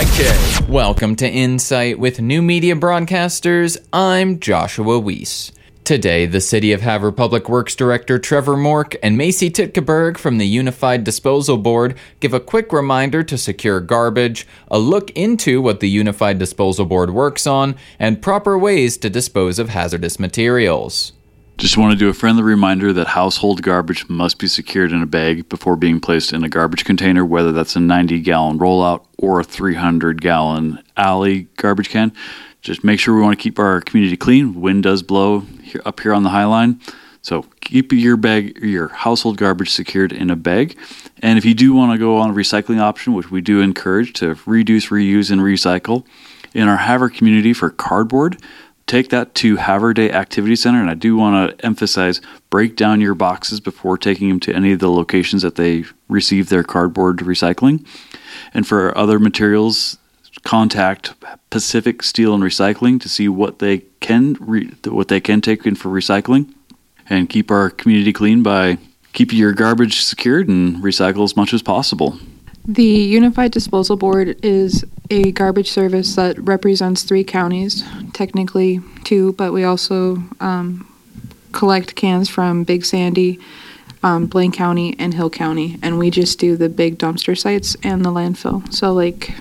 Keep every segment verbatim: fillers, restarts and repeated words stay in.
Y K. Welcome to Insight with New Media Broadcasters. I'm Joshua Weiss. Today, the City of Havre Public Works Director Trevor Mork and Macy Titkeberg from the Unified Disposal Board give a quick reminder to secure garbage, a look into what the Unified Disposal Board works on, and proper ways to dispose of hazardous materials. Just want to do a friendly reminder that household garbage must be secured in a bag before being placed in a garbage container, whether that's a ninety gallon rollout or a three hundred gallon alley garbage can. Just make sure we want to keep our community clean. Wind does blow here, up here on the High Line. So keep your bag, your household garbage secured in a bag. And if you do want to go on a recycling option, which we do encourage to reduce, reuse, and recycle, in our Havre community for cardboard, take that to Havre Day Activity Center, and I do want to emphasize, break down your boxes before taking them to any of the locations that they receive their cardboard recycling. And for other materials, contact Pacific Steel and Recycling to see what they can re- what they can take in for recycling, and keep our community clean by keeping your garbage secured and recycle as much as possible. The Unified Disposal Board is a garbage service that represents three counties, technically two, but we also um, collect cans from Big Sandy, um, Blaine County, and Hill County, and we just do the big dumpster sites and the landfill. So like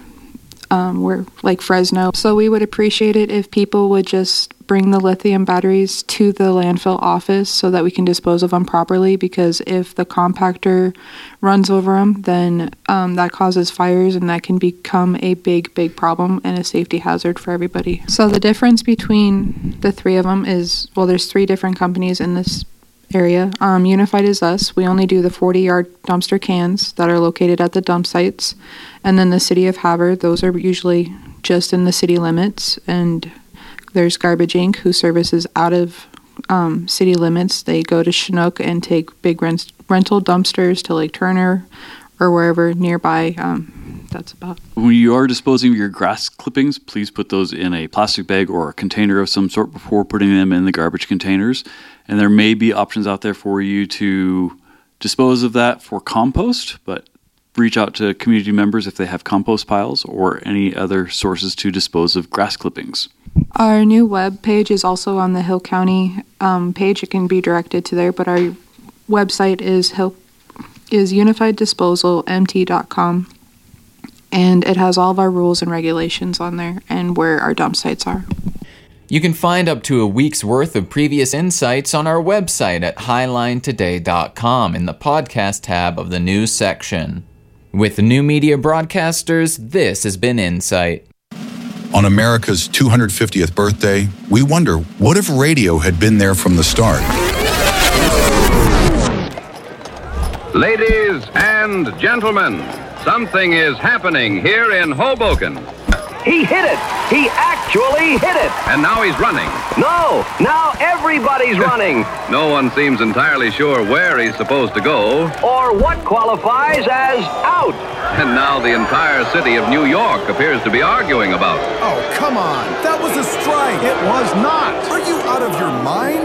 um, we're like Fresno. So we would appreciate it if people would just bring the lithium batteries to the landfill office so that we can dispose of them properly, because if the compactor runs over them, then um, that causes fires, and that can become a big, big problem and a safety hazard for everybody. So the difference between the three of them is, well, there's three different companies in this area. Um, Unified is us. We only do the forty-yard dumpster cans that are located at the dump sites. And then the City of Havre, those are usually just in the city limits. And there's Garbage Incorporated, who services out of um, city limits. They go to Chinook and take big rent- rental dumpsters to Lake Turner or wherever nearby. Um, that's about. When you are disposing of your grass clippings, please put those in a plastic bag or a container of some sort before putting them in the garbage containers. And there may be options out there for you to dispose of that for compost, but reach out to community members if they have compost piles or any other sources to dispose of grass clippings. Our new web page is also on the Hill County um, page. It can be directed to there, but our website is Hill, is unified disposal m t dot com, and it has all of our rules and regulations on there and where our dump sites are. You can find up to a week's worth of previous insights on our website at highline today dot com in the podcast tab of the news section. With New Media Broadcasters, this has been Insight. On America's two hundred fiftieth birthday, we wonder, what if radio had been there from the start? Ladies and gentlemen, something is happening here in Hoboken. He hit it! He actually hit it! And now he's running. No! Now everybody's running! No one seems entirely sure where he's supposed to go. Or what qualifies as out! And now the entire city of New York appears to be arguing about it. Oh, come on. That was a strike. It was not. Are you out of your mind?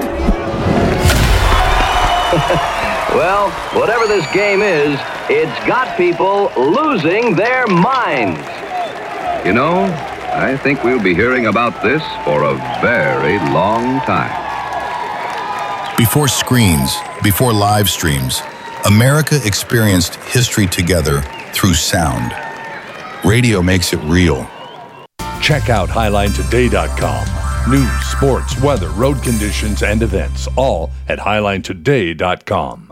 Well, whatever this game is, it's got people losing their minds. You know, I think we'll be hearing about this for a very long time. Before screens, before live streams, America experienced history together through sound. Radio makes it real. Check out highline today dot com. News, sports, weather, road conditions, and events, all at highline today dot com.